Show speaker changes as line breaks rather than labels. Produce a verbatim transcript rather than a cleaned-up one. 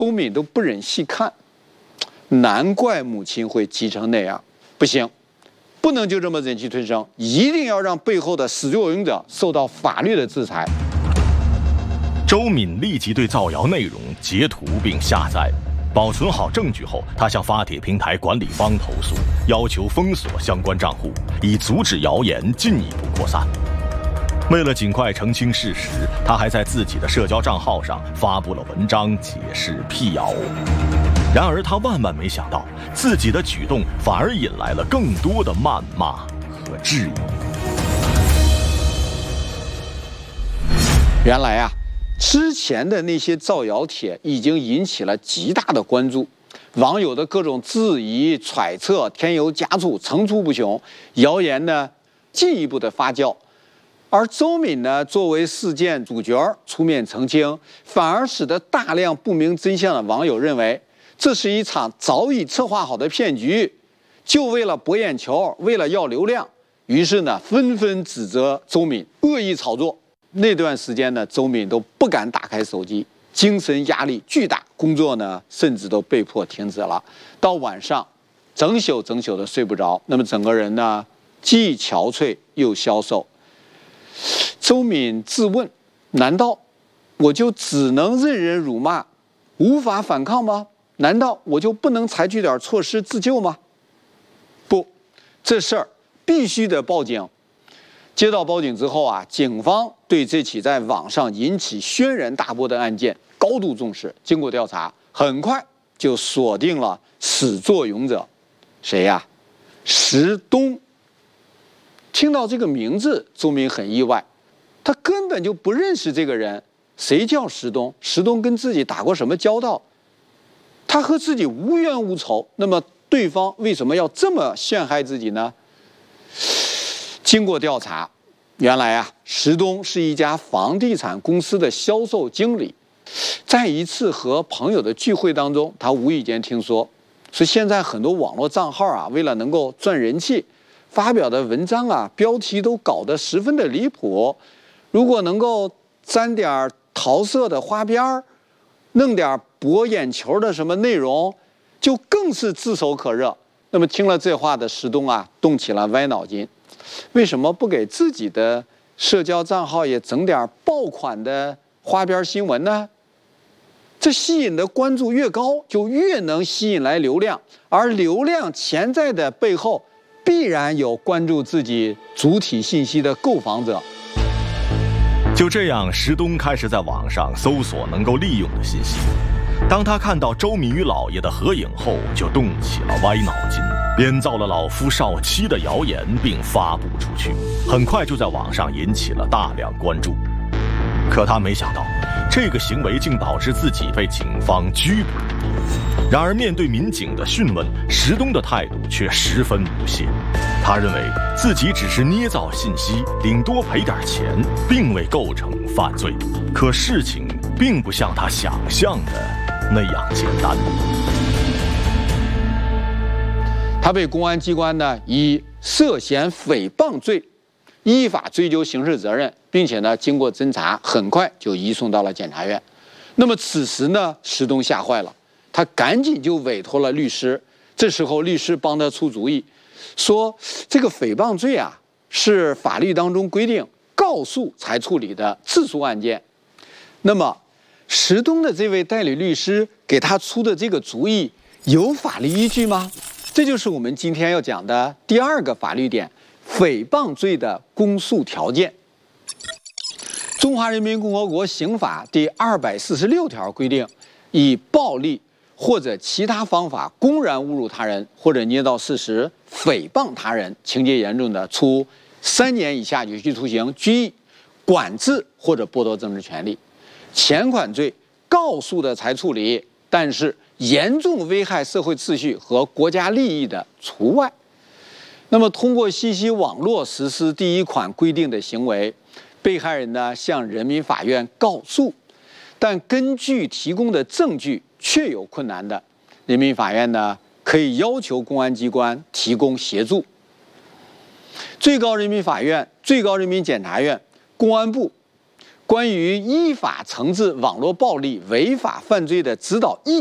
周敏都不忍细看，难怪母亲会急成那样。不行，不能就这么忍气吞声，一定要让背后的始作俑者受到法律的制裁。
周敏立即对造谣内容截图并下载，保存好证据后，他向发帖平台管理方投诉，要求封锁相关账户，以阻止谣言进一步扩散。为了尽快澄清事实，他还在自己的社交账号上发布了文章解释辟谣。然而他万万没想到，自己的举动反而引来了更多的谩骂和质疑。
原来啊，之前的那些造谣帖已经引起了极大的关注，网友的各种质疑、揣测添油加醋层出不穷，谣言呢进一步的发酵。而周敏呢，作为事件主角出面澄清，反而使得大量不明真相的网友认为这是一场早已策划好的骗局，就为了博眼球，为了要流量，于是呢，纷纷指责周敏恶意炒作。那段时间呢，周敏都不敢打开手机，精神压力巨大，工作呢甚至都被迫停止了。到晚上，整宿整宿的睡不着，那么整个人呢，既憔悴又消瘦。周敏自问：难道我就只能任人辱骂，无法反抗吗？难道我就不能采取点措施自救吗？不，这事儿必须得报警。接到报警之后啊，警方对这起在网上引起轩然大波的案件高度重视。经过调查，很快就锁定了始作俑者，谁呀？石东。听到这个名字，周敏很意外，他根本就不认识这个人。谁叫石东？石东跟自己打过什么交道？他和自己无冤无仇，那么对方为什么要这么陷害自己呢？经过调查，原来啊，石东是一家房地产公司的销售经理。在一次和朋友的聚会当中，他无意间听说，说现在很多网络账号啊，为了能够赚人气，发表的文章啊，标题都搞得十分的离谱。如果能够沾点桃色的花边儿，弄点博眼球的什么内容，就更是炙手可热。那么听了这话的石东啊，动起了歪脑筋。为什么不给自己的社交账号也整点爆款的花边新闻呢？这吸引的关注越高，就越能吸引来流量，而流量潜在的背后，必然有关注自己主体信息的购房者。
就这样，石东开始在网上搜索能够利用的信息。当他看到周敏与老爷的合影后，就动起了歪脑筋，编造了老夫少妻的谣言，并发布出去，很快就在网上引起了大量关注。可他没想到，这个行为竟导致自己被警方拘捕。然而面对民警的讯问，石东的态度却十分不屑。他认为自己只是捏造信息，顶多赔点钱，并未构成犯罪。可事情并不像他想象的那样简单。
他被公安机关呢以涉嫌诽谤罪依法追究刑事责任，并且呢经过侦查，很快就移送到了检察院。那么此时呢，石东吓坏了，他赶紧就委托了律师。这时候律师帮他出主意，说这个诽谤罪啊是法律当中规定告诉才处理的自诉案件。那么石东的这位代理律师给他出的这个主意有法律依据吗？这就是我们今天要讲的第二个法律点，诽谤罪的公诉条件。中华人民共和国刑法第二百四十六条规定，以暴力或者其他方法公然侮辱他人，或者捏造事实诽谤他人，情节严重的，处三年以下有期徒刑、拘役、管制或者剥夺政治权利。前款罪告诉的才处理，但是严重危害社会秩序和国家利益的除外。那么通过信息网络实施第一款规定的行为，被害人呢向人民法院告诉，但根据提供的证据确有困难的，人民法院呢可以要求公安机关提供协助。最高人民法院、最高人民检察院、公安部、 关于依法惩治网络暴力违法犯罪的指导意